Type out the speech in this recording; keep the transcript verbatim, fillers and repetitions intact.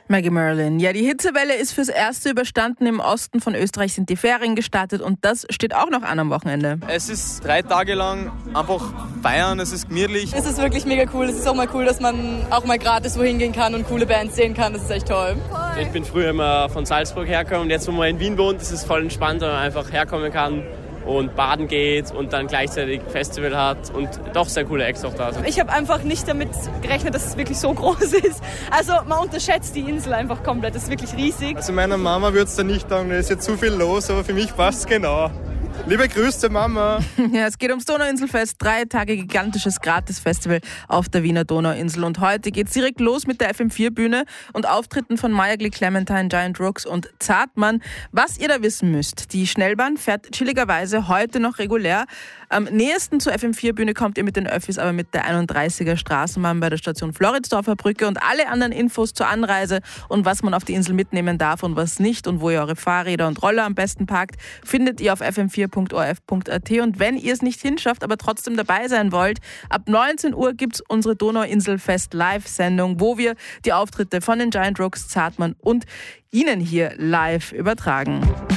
Maggie Merlin. Ja, die Hitzewelle ist fürs Erste überstanden. Im Osten von Österreich sind die Ferien gestartet und das steht auch noch an am Wochenende. Es ist drei Tage lang einfach feiern, es ist gemütlich. Es ist wirklich mega cool. Es ist auch mal cool, dass man auch mal gratis wohin gehen kann und coole Bands sehen kann. Das ist echt toll. Ich bin früher immer von Salzburg hergekommen und jetzt, wo man in Wien wohnt, ist es voll entspannt, weil man einfach herkommen kann und baden geht und dann gleichzeitig Festival hat und doch sehr coole Acts auch da sind. Ich habe einfach nicht damit gerechnet, dass es wirklich so groß ist. Also man unterschätzt die Insel einfach komplett, das ist wirklich riesig. Also meiner Mama würde es da nicht sagen, da ist jetzt zu viel los, aber für mich passt es genau. Liebe Grüße, Mama. Ja, es geht ums Donauinselfest. Drei Tage gigantisches Gratis-Festival auf der Wiener Donauinsel. Und heute geht's direkt los mit der F M vier Bühne und Auftritten von Maya Glick, Clementine, Giant Rooks und Zartmann. Was ihr da wissen müsst, die Schnellbahn fährt chilligerweise heute noch regulär. Am nächsten zur F M vier Bühne kommt ihr mit den Öffis, aber mit der einunddreißiger Straßenbahn bei der Station Floridsdorfer Brücke. Und alle anderen Infos zur Anreise und was man auf die Insel mitnehmen darf und was nicht und wo ihr eure Fahrräder und Roller am besten parkt, findet ihr auf f m vier punkt o r f punkt a t. Und wenn ihr es nicht hinschafft, aber trotzdem dabei sein wollt, ab neunzehn Uhr gibt es unsere Donauinselfest Live-Sendung, wo wir die Auftritte von den Giant Rooks, Zartmann und Ihnen hier live übertragen.